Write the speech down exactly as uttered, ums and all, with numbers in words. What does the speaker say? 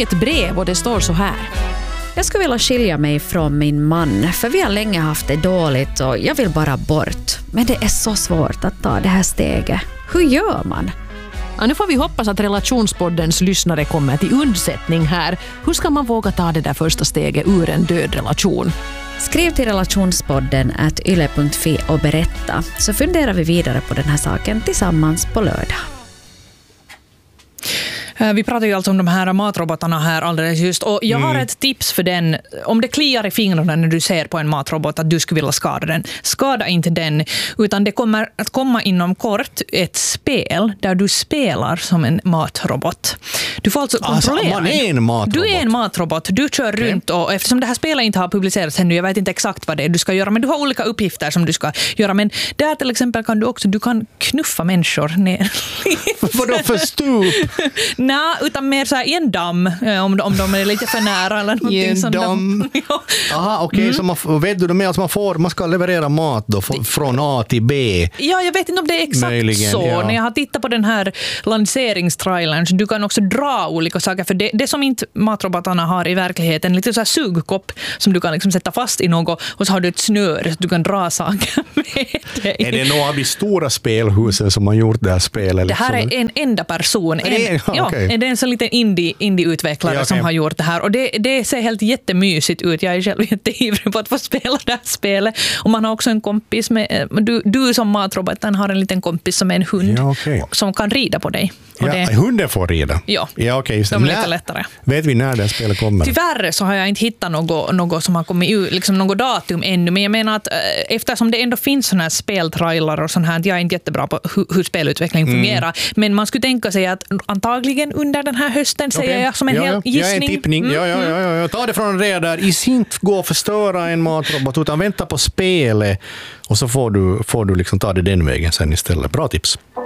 ett brev och det står så här. Jag skulle vilja skilja mig från min man, för vi har länge haft det dåligt och jag vill bara bort. Men det är så svårt att ta det här steget. Hur gör man? Ja, nu får vi hoppas att relationspoddens lyssnare kommer till undsättning här. Hur ska man våga ta det där första steget ur en död relation? Skriv till relationspodden at yle punkt fi och berätta, så funderar vi vidare på den här saken tillsammans på lördag. Vi pratar ju alltså om de här matrobotarna här alldeles just. Och jag har mm. ett tips för den. Om det kliar i fingrarna när du ser på en matrobot att du skulle vilja skada den. Skada inte den. Utan det kommer att komma inom kort ett spel där du spelar som en matrobot. Du får alltså kontrollera. Alltså, man är en matrobot. Du är en matrobot. Du kör okay. runt och eftersom det här spelet inte har publicerats ännu, jag vet inte exakt vad det är du ska göra, men du har olika uppgifter som du ska göra. Men där till exempel kan du också, du kan knuffa människor ner. Vadå för stup? Nej, utan mer så här i en damm om, om de är lite för nära eller någonting. I en sånt. damm? Ja. Aha, okej, okay, mm. så man, vet du det med att man får, man ska leverera mat då från A till B? Ja, jag vet inte om det är exakt möjligen, så. Ja. När jag har tittat på den här lanseringstrailern så du kan också dra olika saker, för det, det som inte matrobotarna har i verkligheten, lite så här sugkopp som du kan liksom sätta fast i något och så har du ett snör så du kan dra saker med dig. Är det några av de stora spelhusen som har gjort det här spelet? Det här liksom? är en enda person. En, det är, ja, okay. är det en sån liten indie, indie-utvecklare ja, okay. som har gjort det här. Och det, det ser helt jättemysigt ut. Jag är själv jätteivrig på att få spela det här spelet. Och man har också en kompis med, du, du som matroboten har en liten kompis som är en hund ja, okay. som kan rida på dig. Och ja, det, hunden får rida? Ja, ja okay, de är lite lättare. Vet vi när det spelet kommer? Tyvärr så har jag inte hittat något, något som har kommit ut, liksom något datum ännu. Men jag menar att eftersom det ändå finns såna här speltrailer och sånt här, jag är inte jättebra på hur, hur spelutveckling mm. fungerar. Men man skulle tänka sig att antagligen under den här hösten okay. säger jag som en ja, hel ja. gissning. Ja, en tippning. Mm. Ja, ja, ja, ja. Ta det från det där. I inte gå och förstöra en matrobot utan vänta på spelet och så får du, får du liksom ta det den vägen sen istället. Bra tips.